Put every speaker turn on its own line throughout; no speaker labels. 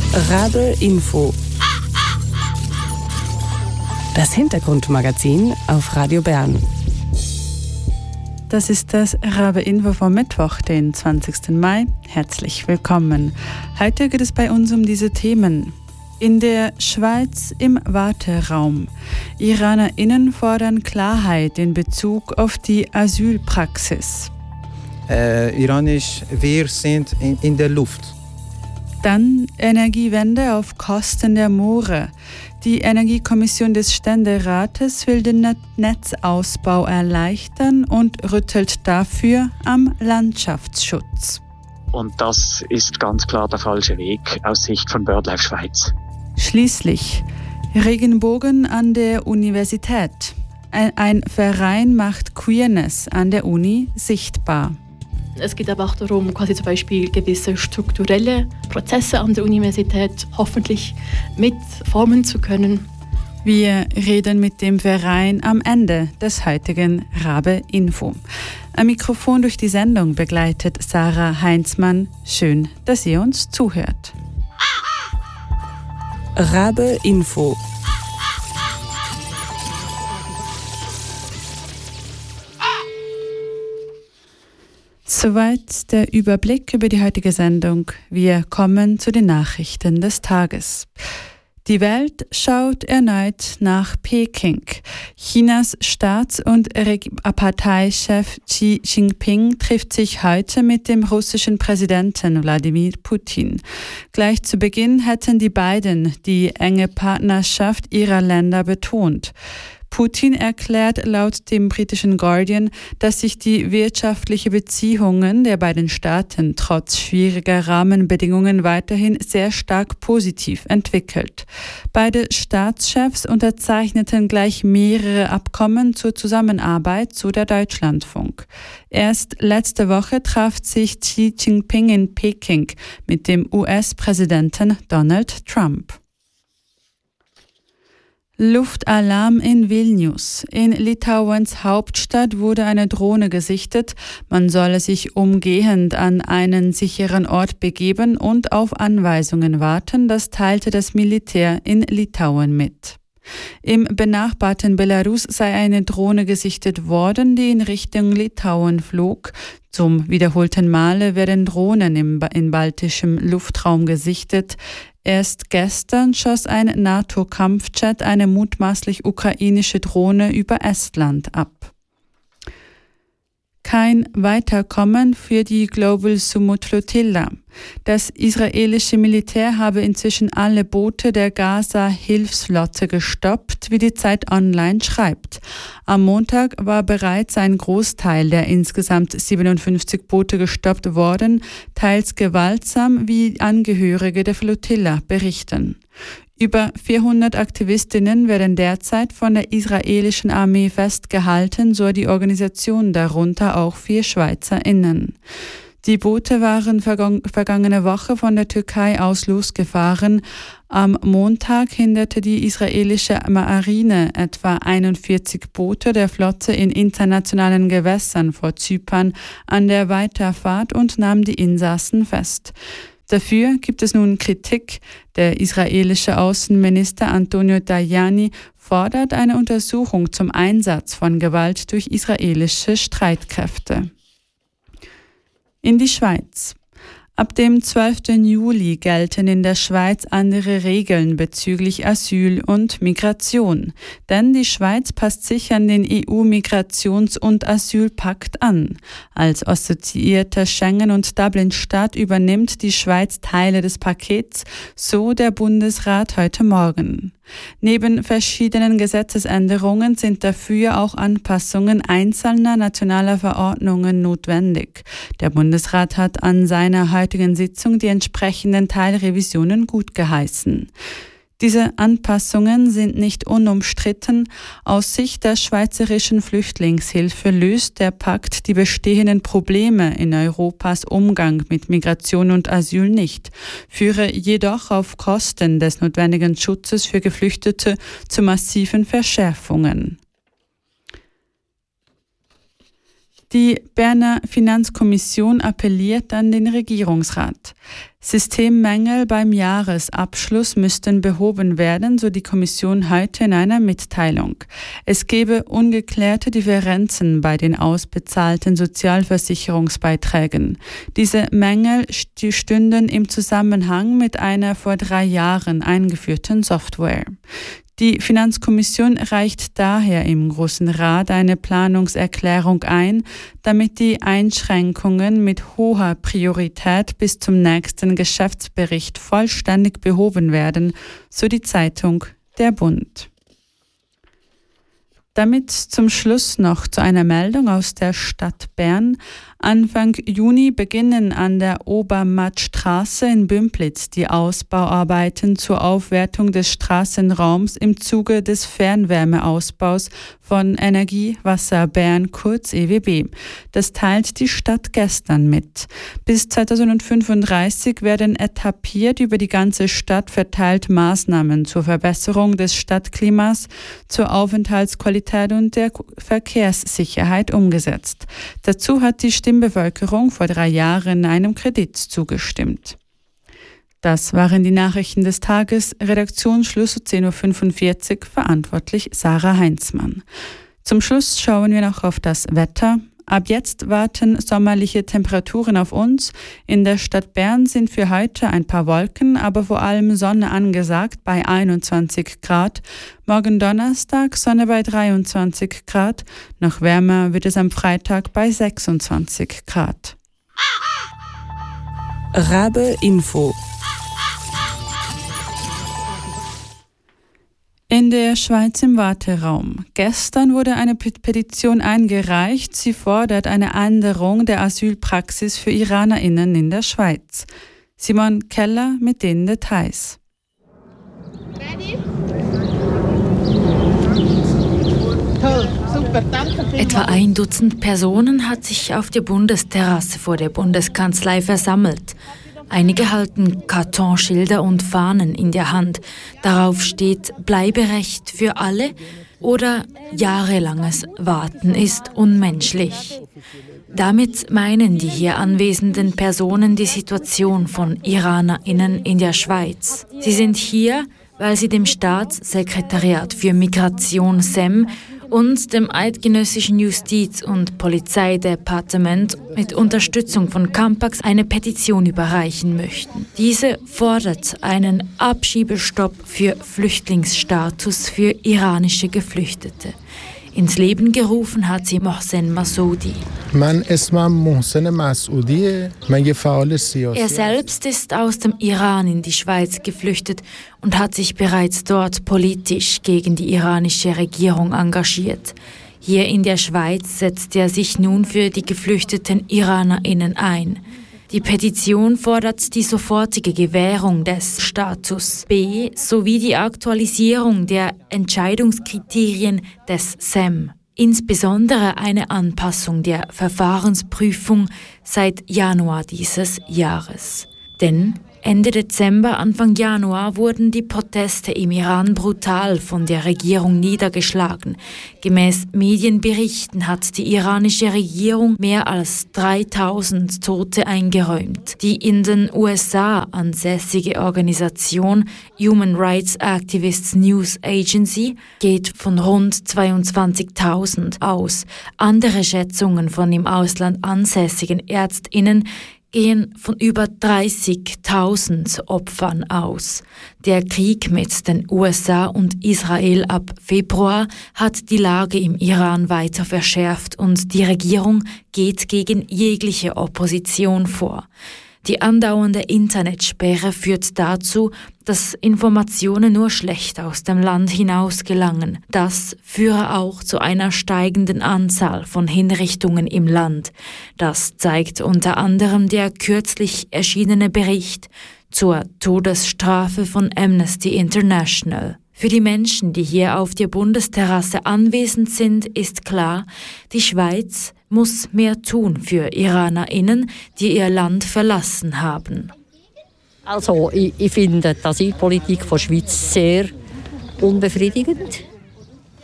Rabe Info. Das Hintergrundmagazin auf Radio Bern.
Das ist das Rabe Info vom Mittwoch, den 20. Mai. Herzlich willkommen. Heute geht es bei uns um diese Themen. In der Schweiz im Warteraum. IranerInnen fordern Klarheit in Bezug auf die Asylpraxis.
Wir sind in der Luft.
Dann Energiewende auf Kosten der Moore. Die Energiekommission des Ständerates will den Netzausbau erleichtern und rüttelt dafür am Landschaftsschutz.
Und das ist ganz klar der falsche Weg aus Sicht von BirdLife Schweiz.
Schließlich Regenbogen an der Universität. Ein Verein macht Queerness an der Uni sichtbar.
Es geht aber auch darum, quasi zum Beispiel gewisse strukturelle Prozesse an der Universität hoffentlich mitformen zu können.
Wir reden mit dem Verein am Ende des heutigen Rabe Info. Am Mikrofon durch die Sendung begleitet Sarah Heinzmann. Schön, dass ihr uns zuhört.
Rabe Info.
Soweit der Überblick über die heutige Sendung. Wir kommen zu den Nachrichten des Tages. Die Welt schaut erneut nach Peking. Chinas Staats- und Parteichef Xi Jinping trifft sich heute mit dem russischen Präsidenten Wladimir Putin. Gleich zu Beginn hätten die beiden die enge Partnerschaft ihrer Länder betont. Putin erklärt laut dem britischen Guardian, dass sich die wirtschaftlichen Beziehungen der beiden Staaten trotz schwieriger Rahmenbedingungen weiterhin sehr stark positiv entwickelt. Beide Staatschefs unterzeichneten gleich mehrere Abkommen zur Zusammenarbeit, so der Deutschlandfunk. Erst letzte Woche traf sich Xi Jinping in Peking mit dem US-Präsidenten Donald Trump. Luftalarm in Vilnius. In Litauens Hauptstadt wurde eine Drohne gesichtet. Man solle sich umgehend an einen sicheren Ort begeben und auf Anweisungen warten, das teilte das Militär in Litauen mit. Im benachbarten Belarus sei eine Drohne gesichtet worden, die in Richtung Litauen flog. Zum wiederholten Male werden Drohnen im baltischen Luftraum gesichtet. Erst gestern schoss ein NATO-Kampfjet eine mutmaßlich ukrainische Drohne über Estland ab. Kein Weiterkommen für die Global Summit Flotilla. Das israelische Militär habe inzwischen alle Boote der Gaza-Hilfsflotte gestoppt, wie die Zeit Online schreibt. Am Montag war bereits ein Großteil der insgesamt 57 Boote gestoppt worden, teils gewaltsam, wie Angehörige der Flotilla berichten. Über 400 Aktivistinnen werden derzeit von der israelischen Armee festgehalten, so die Organisation, darunter auch 4 SchweizerInnen. Die Boote waren vergangene Woche von der Türkei aus losgefahren. Am Montag hinderte die israelische Marine etwa 41 Boote der Flotte in internationalen Gewässern vor Zypern an der Weiterfahrt und nahm die Insassen fest. Dafür gibt es nun Kritik. Der israelische Außenminister Antonio Tajani fordert eine Untersuchung zum Einsatz von Gewalt durch israelische Streitkräfte. In die Schweiz. Ab dem 12. Juli gelten in der Schweiz andere Regeln bezüglich Asyl und Migration. Denn die Schweiz passt sich an den EU-Migrations- und Asylpakt an. Als assoziierter Schengen- und Dublin-Staat übernimmt die Schweiz Teile des Pakets, so der Bundesrat heute Morgen. Neben verschiedenen Gesetzesänderungen sind dafür auch Anpassungen einzelner nationaler Verordnungen notwendig. Der Bundesrat hat an seiner heutigen Sitzung die entsprechenden Teilrevisionen gutgeheißen. Diese Anpassungen sind nicht unumstritten. Aus Sicht der Schweizerischen Flüchtlingshilfe löst der Pakt die bestehenden Probleme in Europas Umgang mit Migration und Asyl nicht, führe jedoch auf Kosten des notwendigen Schutzes für Geflüchtete zu massiven Verschärfungen. Die Berner Finanzkommission appelliert an den Regierungsrat. Systemmängel beim Jahresabschluss müssten behoben werden, so die Kommission heute in einer Mitteilung. Es gebe ungeklärte Differenzen bei den ausbezahlten Sozialversicherungsbeiträgen. Diese Mängel stünden im Zusammenhang mit einer vor 3 Jahren eingeführten Software. Die Finanzkommission reicht daher im Großen Rat eine Planungserklärung ein, damit die Einschränkungen mit hoher Priorität bis zum nächsten Geschäftsbericht vollständig behoben werden, so die Zeitung Der Bund. Damit zum Schluss noch zu einer Meldung aus der Stadt Bern. Anfang Juni beginnen an der Obermattstraße in Bümplitz die Ausbauarbeiten zur Aufwertung des Straßenraums im Zuge des Fernwärmeausbaus von Energie Wasser Bern, kurz EWB. Das teilt die Stadt gestern mit. Bis 2035 werden etappiert über die ganze Stadt verteilt Maßnahmen zur Verbesserung des Stadtklimas, zur Aufenthaltsqualität und der Verkehrssicherheit umgesetzt. Dazu hat die Stimmbevölkerung vor 3 Jahren einem Kredit zugestimmt. Das waren die Nachrichten des Tages. Redaktionsschluss 10.45 Uhr, verantwortlich Sarah Heinzmann. Zum Schluss schauen wir noch auf das Wetter. Ab jetzt warten sommerliche Temperaturen auf uns. In der Stadt Bern sind für heute ein paar Wolken, aber vor allem Sonne angesagt bei 21 Grad. Morgen Donnerstag Sonne bei 23 Grad. Noch wärmer wird es am Freitag bei 26 Grad.
Rabe Info.
In der Schweiz im Warteraum. Gestern wurde eine Petition eingereicht. Sie fordert eine Änderung der Asylpraxis für IranerInnen in der Schweiz. Simon Keller mit den Details.
Etwa 1 Dutzend Personen hat sich auf der Bundesterrasse vor der Bundeskanzlei versammelt. Einige halten Kartonschilder und Fahnen in der Hand. Darauf steht Bleiberecht für alle oder jahrelanges Warten ist unmenschlich. Damit meinen die hier anwesenden Personen die Situation von IranerInnen in der Schweiz. Sie sind hier, weil sie dem Staatssekretariat für Migration SEM und dem Eidgenössischen Justiz- und Polizeidepartement mit Unterstützung von Campax eine Petition überreichen möchten. Diese fordert einen Abschiebestopp für Flüchtlingsstatus für iranische Geflüchtete. Ins Leben gerufen hat sie Mohsen Massoudi. Er selbst ist aus dem Iran in die Schweiz geflüchtet und hat sich bereits dort politisch gegen die iranische Regierung engagiert. Hier in der Schweiz setzt er sich nun für die geflüchteten IranerInnen ein. Die Petition fordert die sofortige Gewährung des Status B sowie die Aktualisierung der Entscheidungskriterien des SEM. Insbesondere eine Anpassung der Verfahrensprüfung seit Januar dieses Jahres. Denn Ende Dezember, Anfang Januar wurden die Proteste im Iran brutal von der Regierung niedergeschlagen. Gemäß Medienberichten hat die iranische Regierung mehr als 3000 Tote eingeräumt. Die in den USA ansässige Organisation Human Rights Activists News Agency geht von rund 22.000 aus. Andere Schätzungen von im Ausland ansässigen ÄrztInnen gehen von über 30.000 Opfern aus. Der Krieg mit den USA und Israel ab Februar hat die Lage im Iran weiter verschärft und die Regierung geht gegen jegliche Opposition vor. Die andauernde Internetsperre führt dazu, dass Informationen nur schlecht aus dem Land hinaus gelangen. Das führe auch zu einer steigenden Anzahl von Hinrichtungen im Land. Das zeigt unter anderem der kürzlich erschienene Bericht zur Todesstrafe von Amnesty International. Für die Menschen, die hier auf der Bundesterrasse anwesend sind, ist klar, die Schweiz muss mehr tun für IranerInnen, die ihr Land verlassen haben.
Also, ich finde die Asylpolitik der Schweiz sehr unbefriedigend.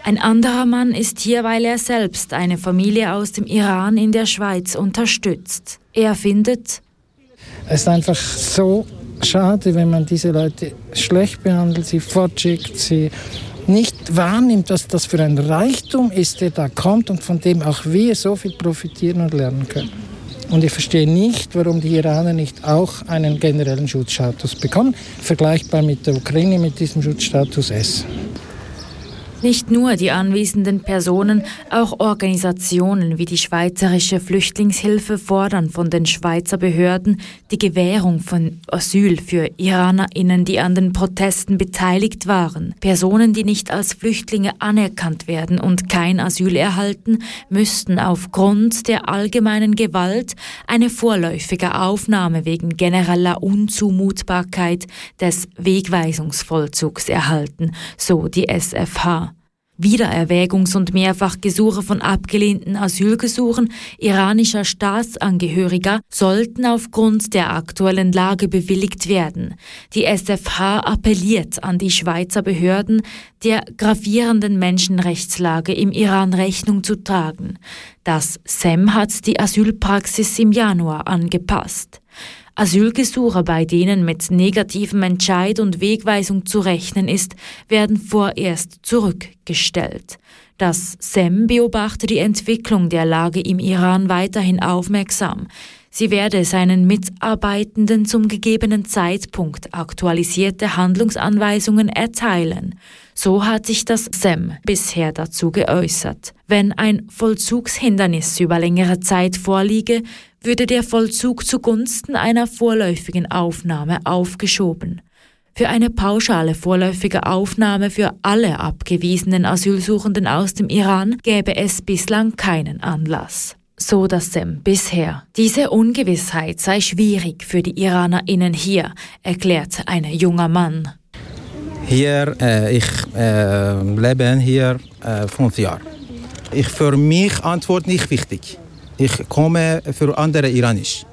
Ein anderer Mann ist hier, weil er selbst eine Familie aus dem Iran in der Schweiz unterstützt. Er findet:
Es ist einfach so schade, wenn man diese Leute schlecht behandelt, sie fortschickt, sie nicht wahrnimmt, dass das für ein Reichtum ist, der da kommt und von dem auch wir so viel profitieren und lernen können. Und ich verstehe nicht, warum die Iraner nicht auch einen generellen Schutzstatus bekommen, vergleichbar mit der Ukraine mit diesem Schutzstatus S.
Nicht nur die anwesenden Personen, auch Organisationen wie die Schweizerische Flüchtlingshilfe fordern von den Schweizer Behörden die Gewährung von Asyl für IranerInnen, die an den Protesten beteiligt waren. Personen, die nicht als Flüchtlinge anerkannt werden und kein Asyl erhalten, müssten aufgrund der allgemeinen Gewalt eine vorläufige Aufnahme wegen genereller Unzumutbarkeit des Wegweisungsvollzugs erhalten, so die SFH. Wiedererwägungs- und Mehrfachgesuche von abgelehnten Asylgesuchen iranischer Staatsangehöriger sollten aufgrund der aktuellen Lage bewilligt werden. Die SFH appelliert an die Schweizer Behörden, der gravierenden Menschenrechtslage im Iran Rechnung zu tragen. Das SEM hat die Asylpraxis im Januar angepasst. Asylgesuche, bei denen mit negativem Entscheid und Wegweisung zu rechnen ist, werden vorerst zurückgestellt. Das SEM beobachtet die Entwicklung der Lage im Iran weiterhin aufmerksam. Sie werde seinen Mitarbeitenden zum gegebenen Zeitpunkt aktualisierte Handlungsanweisungen erteilen. So hat sich das SEM bisher dazu geäußert. Wenn ein Vollzugshindernis über längere Zeit vorliege, würde der Vollzug zugunsten einer vorläufigen Aufnahme aufgeschoben. Für eine pauschale vorläufige Aufnahme für alle abgewiesenen Asylsuchenden aus dem Iran gäbe es bislang keinen Anlass. So das SEM bisher. Diese Ungewissheit sei schwierig für die IranerInnen hier, erklärt ein junger Mann.
Hier, ich lebe hier 5 Jahre. Für mich Antwort nicht wichtig. Ich komme für andere Iranisch.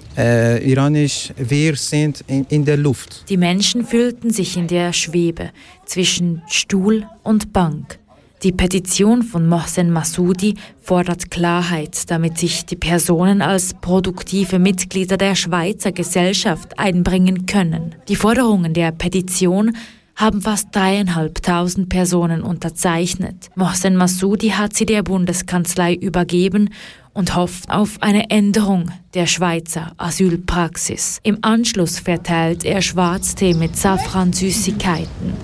Wir sind in der Luft.
Die Menschen fühlten sich in der Schwebe zwischen Stuhl und Bank. Die Petition von Mohsen Massoudi fordert Klarheit, damit sich die Personen als produktive Mitglieder der Schweizer Gesellschaft einbringen können. Die Forderungen der Petition haben fast 3.500 Personen unterzeichnet. Mohsen Massoudi hat sie der Bundeskanzlei übergeben und hofft auf eine Änderung der Schweizer Asylpraxis. Im Anschluss verteilt er Schwarztee mit Safran-Süßigkeiten.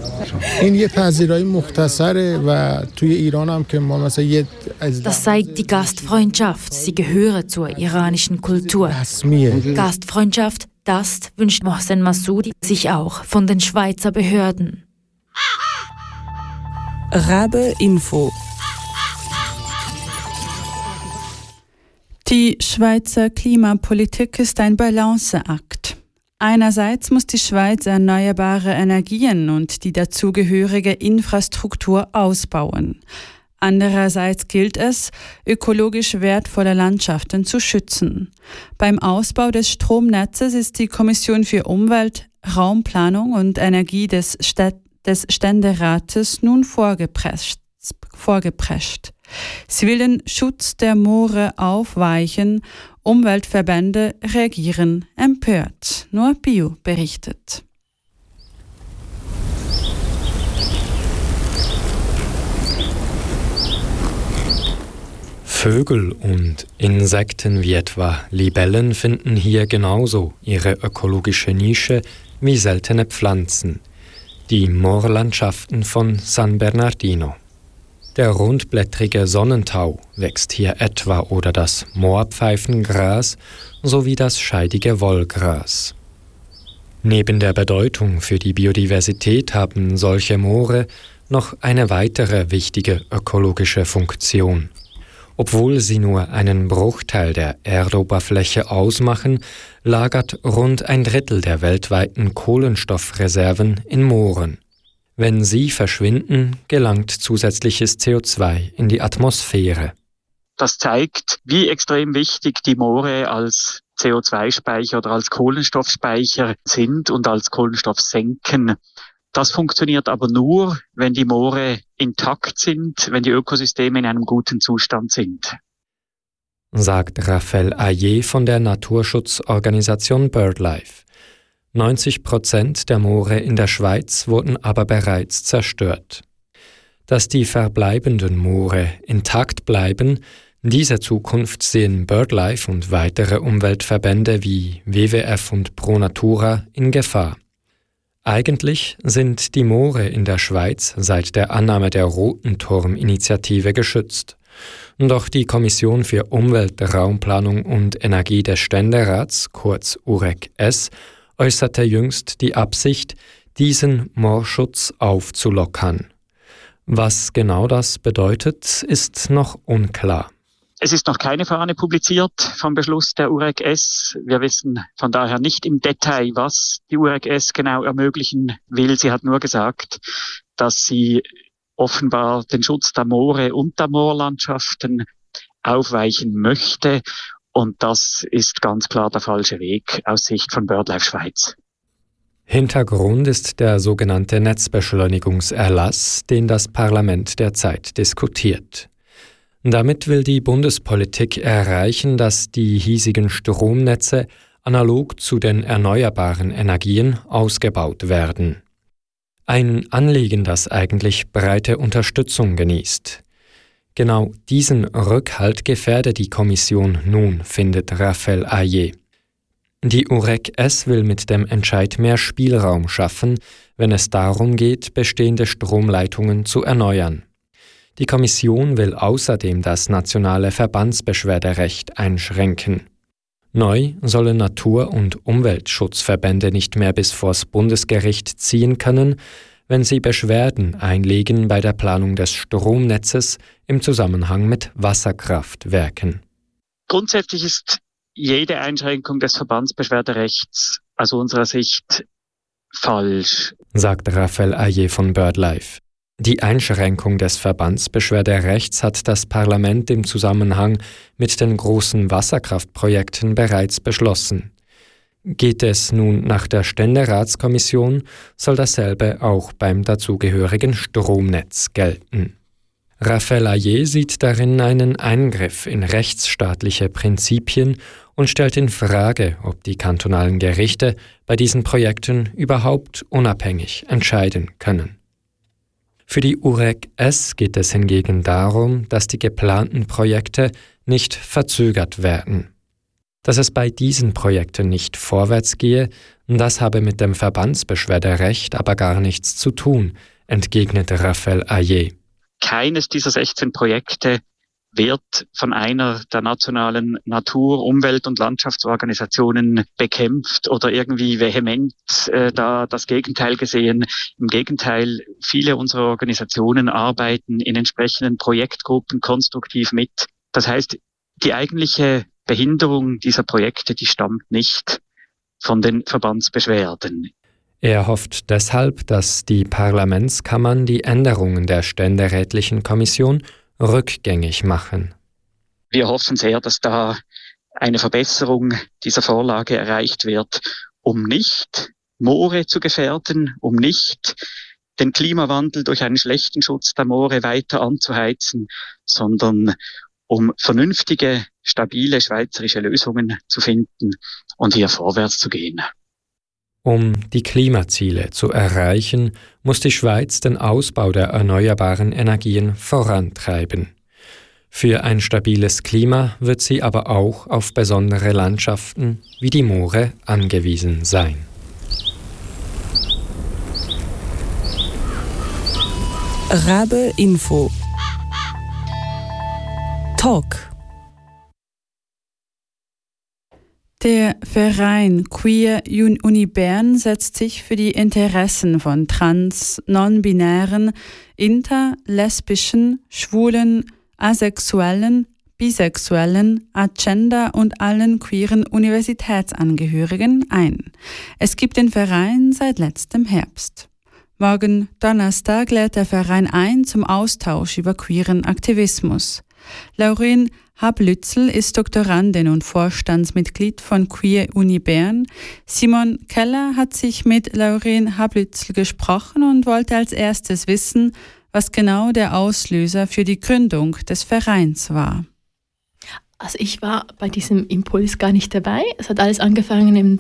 Das zeigt die Gastfreundschaft. Sie gehöre zur iranischen Kultur. Gastfreundschaft, das wünscht Mohsen Massoudi sich auch von den Schweizer Behörden.
Rabe Info.
Die Schweizer Klimapolitik ist ein Balanceakt. Einerseits muss die Schweiz erneuerbare Energien und die dazugehörige Infrastruktur ausbauen. Andererseits gilt es, ökologisch wertvolle Landschaften zu schützen. Beim Ausbau des Stromnetzes ist die Kommission für Umwelt, Raumplanung und Energie des Ständerates nun vorgeprescht. Sie will den Schutz der Moore aufweichen. Umweltverbände reagieren empört. Nur Bio berichtet.
Vögel und Insekten wie etwa Libellen finden hier genauso ihre ökologische Nische wie seltene Pflanzen, die Moorlandschaften von San Bernardino. Der rundblättrige Sonnentau wächst hier etwa oder das Moorpfeifengras sowie das scheidige Wollgras. Neben der Bedeutung für die Biodiversität haben solche Moore noch eine weitere wichtige ökologische Funktion. Obwohl sie nur einen Bruchteil der Erdoberfläche ausmachen, lagert rund 1/3 der weltweiten Kohlenstoffreserven in Mooren. Wenn sie verschwinden, gelangt zusätzliches CO2 in die Atmosphäre.
Das zeigt, wie extrem wichtig die Moore als CO2-Speicher oder als Kohlenstoffspeicher sind und als Kohlenstoffsenken. Das funktioniert aber nur, wenn die Moore intakt sind, wenn die Ökosysteme in einem guten Zustand sind.
Sagt Raphael Ayer von der Naturschutzorganisation BirdLife. 90% der Moore in der Schweiz wurden aber bereits zerstört. Dass die verbleibenden Moore intakt bleiben, diese Zukunft sehen BirdLife und weitere Umweltverbände wie WWF und Pro Natura in Gefahr. Eigentlich sind die Moore in der Schweiz seit der Annahme der Roten Turm-Initiative geschützt. Doch die Kommission für Umwelt, Raumplanung und Energie des Ständerats, kurz UREC-S, äußerte jüngst die Absicht, diesen Moorschutz aufzulockern. Was genau das bedeutet, ist noch unklar.
Es ist noch keine Fahne publiziert vom Beschluss der UREC-S. Wir wissen von daher nicht im Detail, was die UREC-S genau ermöglichen will. Sie hat nur gesagt, dass sie offenbar den Schutz der Moore und der Moorlandschaften aufweichen möchte. Und das ist ganz klar der falsche Weg aus Sicht von BirdLife Schweiz.
Hintergrund ist der sogenannte Netzbeschleunigungserlass, den das Parlament derzeit diskutiert. Damit will die Bundespolitik erreichen, dass die hiesigen Stromnetze analog zu den erneuerbaren Energien ausgebaut werden. Ein Anliegen, das eigentlich breite Unterstützung genießt. Genau diesen Rückhalt gefährde die Kommission nun, findet Raphael Ayer. Die UREC-S will mit dem Entscheid mehr Spielraum schaffen, wenn es darum geht, bestehende Stromleitungen zu erneuern. Die Kommission will außerdem das nationale Verbandsbeschwerderecht einschränken. Neu sollen Natur- und Umweltschutzverbände nicht mehr bis vors Bundesgericht ziehen können, wenn sie Beschwerden einlegen bei der Planung des Stromnetzes im Zusammenhang mit Wasserkraftwerken.
Grundsätzlich ist jede Einschränkung des Verbandsbeschwerderechts aus unserer Sicht falsch,
sagt Raphael Ayer von BirdLife. Die Einschränkung des Verbandsbeschwerderechts hat das Parlament im Zusammenhang mit den großen Wasserkraftprojekten bereits beschlossen. Geht es nun nach der Ständeratskommission, soll dasselbe auch beim dazugehörigen Stromnetz gelten. Raphael Ayer sieht darin einen Eingriff in rechtsstaatliche Prinzipien und stellt in Frage, ob die kantonalen Gerichte bei diesen Projekten überhaupt unabhängig entscheiden können. Für die UREC-S geht es hingegen darum, dass die geplanten Projekte nicht verzögert werden. Dass es bei diesen Projekten nicht vorwärts gehe, das habe mit dem Verbandsbeschwerderecht aber gar nichts zu tun, entgegnet Raphael Ayer.
Keines dieser 16 Projekte wird von einer der nationalen Natur-, Umwelt- und Landschaftsorganisationen bekämpft oder irgendwie vehement da das Gegenteil gesehen. Im Gegenteil, viele unserer Organisationen arbeiten in entsprechenden Projektgruppen konstruktiv mit. Das heißt, die eigentliche Behinderung dieser Projekte, die stammt nicht von den Verbandsbeschwerden.
Er hofft deshalb, dass die Parlamentskammern die Änderungen der ständerätlichen Kommission rückgängig machen.
Wir hoffen sehr, dass da eine Verbesserung dieser Vorlage erreicht wird, um nicht Moore zu gefährden, um nicht den Klimawandel durch einen schlechten Schutz der Moore weiter anzuheizen, sondern um vernünftige, stabile schweizerische Lösungen zu finden und hier vorwärts zu gehen.
Um die Klimaziele zu erreichen, muss die Schweiz den Ausbau der erneuerbaren Energien vorantreiben. Für ein stabiles Klima wird sie aber auch auf besondere Landschaften wie die Moore angewiesen sein.
Rabe Info Talk.
Der Verein Queer Uni Bern setzt sich für die Interessen von trans, non-binären, inter-, lesbischen, schwulen, asexuellen, bisexuellen, agender und allen queeren Universitätsangehörigen ein. Es gibt den Verein seit letztem Herbst. Morgen Donnerstag lädt der Verein ein zum Austausch über queeren Aktivismus. Lauren Hablützel ist Doktorandin und Vorstandsmitglied von Queer Uni Bern. Simon Keller hat sich mit Lauren Hablützel gesprochen und wollte als erstes wissen, was genau der Auslöser für die Gründung des Vereins war.
Also ich war bei diesem Impuls gar nicht dabei. Es hat alles angefangen im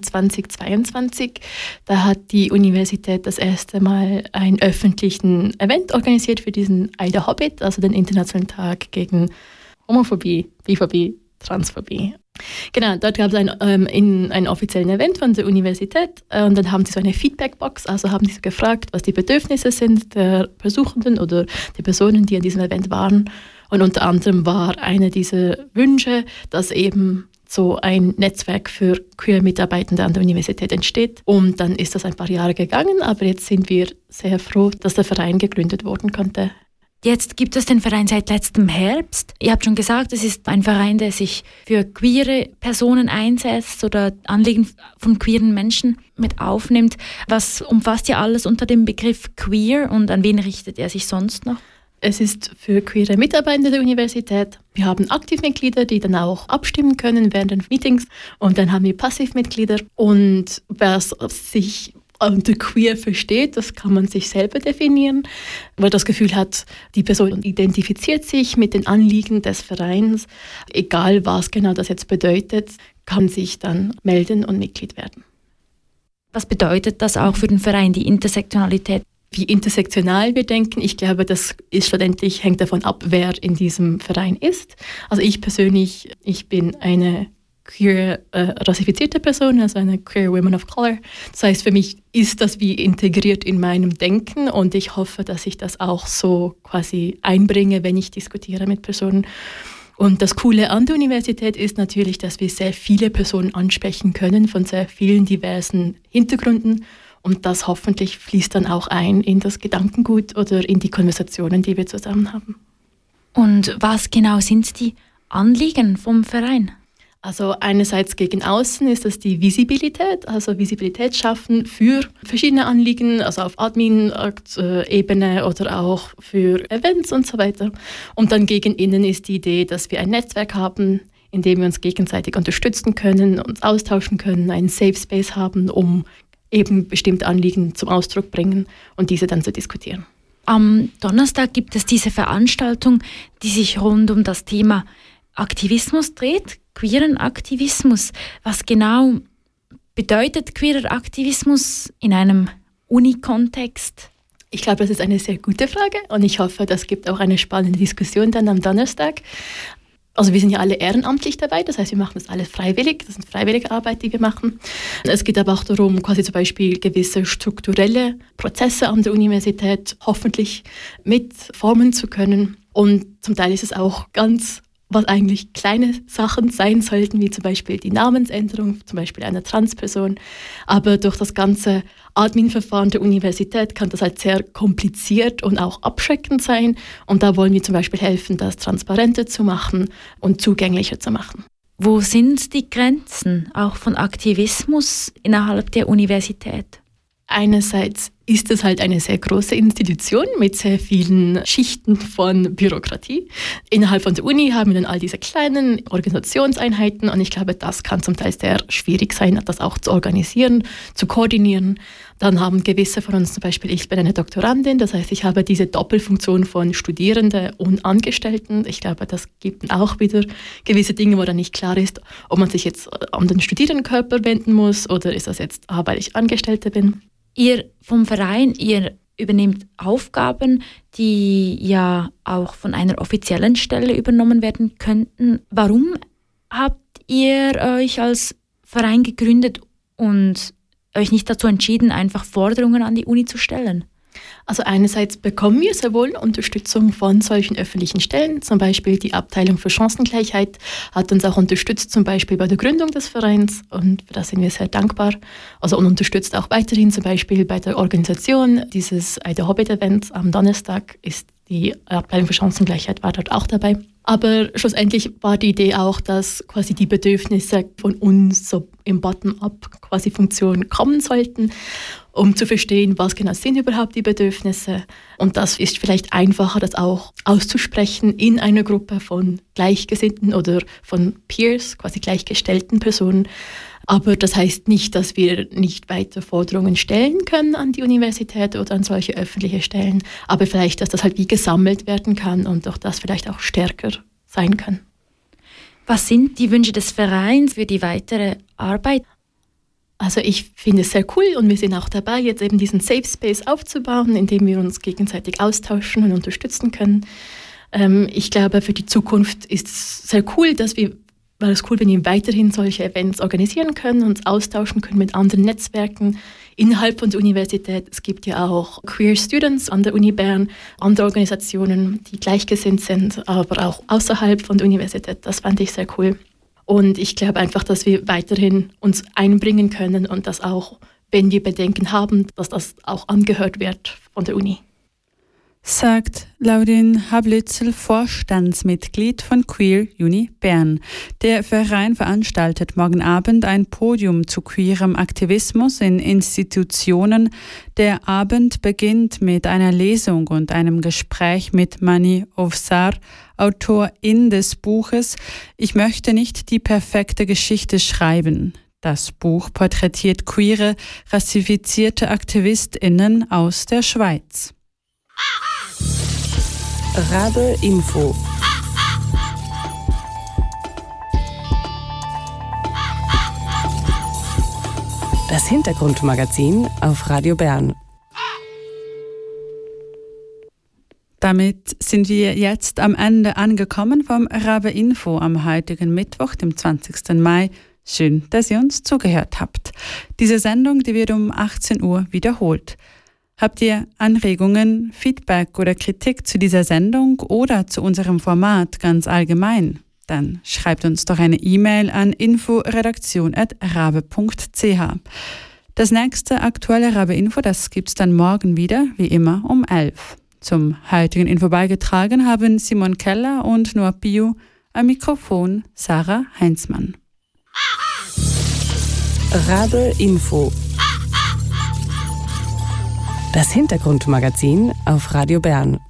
2022. Da hat die Universität das erste Mal einen öffentlichen Event organisiert für diesen Ida Hobbit, also den Internationalen Tag gegen Homophobie, Biphobie, Transphobie. Genau, dort gab es einen offiziellen Event von der Universität und dann haben sie so eine Feedbackbox, also haben sie so gefragt, was die Bedürfnisse sind der Besuchenden oder der Personen, die an diesem Event waren. Und unter anderem war einer dieser Wünsche, dass eben so ein Netzwerk für Queer-Mitarbeitende an der Universität entsteht. Und dann ist das ein paar Jahre gegangen, aber jetzt sind wir sehr froh, dass der Verein gegründet werden konnte.
Jetzt gibt es den Verein seit letztem Herbst. Ihr habt schon gesagt, es ist ein Verein, der sich für queere Personen einsetzt oder Anliegen von queeren Menschen mit aufnimmt. Was umfasst ihr alles unter dem Begriff queer und an wen richtet er sich sonst noch?
Es ist für queere Mitarbeiter der Universität. Wir haben Aktivmitglieder, die dann auch abstimmen können während den Meetings. Und dann haben wir Passivmitglieder. Und wer sich unter queer versteht, das kann man sich selber definieren. Wer das Gefühl hat, die Person identifiziert sich mit den Anliegen des Vereins, egal was genau das jetzt bedeutet, kann sich dann melden und Mitglied werden.
Was bedeutet das auch für den Verein, die Intersektionalität?
Wie intersektional wir denken, ich glaube, das ist schlussendlich, hängt davon ab, wer in diesem Verein ist. Also ich persönlich, ich bin eine queer rassifizierte Person, also eine queer woman of color. Das heißt, für mich ist das wie integriert in meinem Denken und ich hoffe, dass ich das auch so quasi einbringe, wenn ich diskutiere mit Personen. Und das Coole an der Universität ist natürlich, dass wir sehr viele Personen ansprechen können von sehr vielen diversen Hintergründen. Und das hoffentlich fließt dann auch ein in das Gedankengut oder in die Konversationen, die wir zusammen haben.
Und was genau sind die Anliegen vom Verein?
Also einerseits gegen außen ist das die Visibilität, also Visibilität schaffen für verschiedene Anliegen, also auf Admin-Ebene oder auch für Events und so weiter. Und dann gegen innen ist die Idee, dass wir ein Netzwerk haben, in dem wir uns gegenseitig unterstützen können, uns austauschen können, einen Safe Space haben, um eben bestimmte Anliegen zum Ausdruck bringen und diese dann zu diskutieren.
Am Donnerstag gibt es diese Veranstaltung, die sich rund um das Thema Aktivismus dreht, queeren Aktivismus. Was genau bedeutet queerer Aktivismus in einem Uni-Kontext?
Ich glaube, das ist eine sehr gute Frage und ich hoffe, das gibt auch eine spannende Diskussion dann am Donnerstag. Also wir sind ja alle ehrenamtlich dabei, das heißt, wir machen das alles freiwillig, das sind freiwillige Arbeit, die wir machen. Es geht aber auch darum, quasi zum Beispiel gewisse strukturelle Prozesse an der Universität hoffentlich mitformen zu können. Und zum Teil ist es auch ganz, was eigentlich kleine Sachen sein sollten, wie zum Beispiel die Namensänderung, zum Beispiel einer Transperson. Aber durch das ganze Admin-Verfahren der Universität kann das halt sehr kompliziert und auch abschreckend sein. Und da wollen wir zum Beispiel helfen, das transparenter zu machen und zugänglicher zu machen.
Wo sind die Grenzen auch von Aktivismus innerhalb der Universität?
Einerseits ist es halt eine sehr große Institution mit sehr vielen Schichten von Bürokratie. Innerhalb von der Uni haben wir dann all diese kleinen Organisationseinheiten und ich glaube, das kann zum Teil sehr schwierig sein, das auch zu organisieren, zu koordinieren. Dann haben gewisse von uns, zum Beispiel ich bin eine Doktorandin, das heißt, ich habe diese Doppelfunktion von Studierende und Angestellten. Ich glaube, das gibt auch wieder gewisse Dinge, wo dann nicht klar ist, ob man sich jetzt an den Studierendenkörper wenden muss oder ist das jetzt, weil ich Angestellte bin.
Ihr vom Verein, ihr übernehmt Aufgaben, die ja auch von einer offiziellen Stelle übernommen werden könnten. Warum habt ihr euch als Verein gegründet und euch nicht dazu entschieden, einfach Forderungen an die Uni zu stellen?
Also einerseits bekommen wir sehr wohl Unterstützung von solchen öffentlichen Stellen. Zum Beispiel die Abteilung für Chancengleichheit hat uns auch unterstützt, zum Beispiel bei der Gründung des Vereins. Und für das sind wir sehr dankbar. Also und unterstützt auch weiterhin zum Beispiel bei der Organisation dieses Ida Hobbit Events am Donnerstag ist die Abteilung für Chancengleichheit war dort auch dabei. Aber schlussendlich war die Idee auch, dass quasi die Bedürfnisse von uns so im Bottom-up quasi Funktion kommen sollten. um zu verstehen, was genau sind überhaupt die Bedürfnisse. Und das ist vielleicht einfacher, das auch auszusprechen in einer Gruppe von Gleichgesinnten oder von Peers, quasi gleichgestellten Personen. Aber das heißt nicht, dass wir nicht weiter Forderungen stellen können an die Universität oder an solche öffentliche Stellen, aber vielleicht, dass das halt wie gesammelt werden kann und doch das vielleicht auch stärker sein kann.
Was sind die Wünsche des Vereins für die weitere Arbeit?
Also ich finde es sehr cool und wir sind auch dabei, jetzt eben diesen Safe Space aufzubauen, in dem wir uns gegenseitig austauschen und unterstützen können. Ich glaube, für die Zukunft ist es sehr cool, wäre es cool, wenn wir weiterhin solche Events organisieren können, uns austauschen können mit anderen Netzwerken innerhalb von der Universität. Es gibt ja auch Queer Students an der Uni Bern, andere Organisationen, die gleichgesinnt sind, aber auch außerhalb von der Universität. Das fand ich sehr cool. Und ich glaube einfach, dass wir weiterhin uns einbringen können und dass auch, wenn wir Bedenken haben, dass das auch angehört wird von der Uni.
Sagt Laurin Hablitzel, Vorstandsmitglied von Queer Uni Bern. Der Verein veranstaltet morgen Abend ein Podium zu queerem Aktivismus in Institutionen. Der Abend beginnt mit einer Lesung und einem Gespräch mit Mani Ovsar, Autorin des Buches »Ich möchte nicht die perfekte Geschichte schreiben«. Das Buch porträtiert queere, rassifizierte AktivistInnen aus der Schweiz.
Rabe Info. Das Hintergrundmagazin auf Radio Bern.
Damit sind wir jetzt am Ende angekommen vom Rabe Info am heutigen Mittwoch, dem 20. Mai. Schön, dass ihr uns zugehört habt. Diese Sendung, die wird um 18 Uhr wiederholt. Habt ihr Anregungen, Feedback oder Kritik zu dieser Sendung oder zu unserem Format ganz allgemein? Dann schreibt uns doch eine E-Mail an info.redaktion@rabe.ch. Das nächste aktuelle Rabe Info, das gibt's dann morgen wieder, wie immer um 11. Zum heutigen Info beigetragen haben Simon Keller und Noah Pio, am Mikrofon Sarah Heinzmann.
Rabe Info. Das Hintergrundmagazin auf Radio Bern.